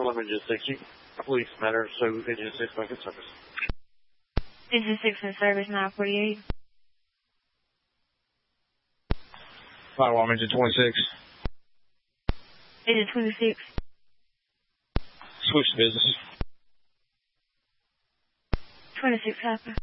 Well, let me just say, keep police matter, so Engine 6 back in service. Engine 6 in service, 948. Firewall, Engine 26. Engine 26. Switch to business. 26 happen.